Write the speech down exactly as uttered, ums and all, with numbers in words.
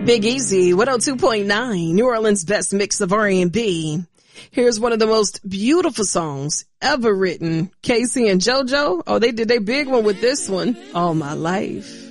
Big Easy, one oh two point nine, New Orleans' best mix of R and B. Here's one of the most beautiful songs ever written. Casey and JoJo, oh, they did their big one with this one, All My Life.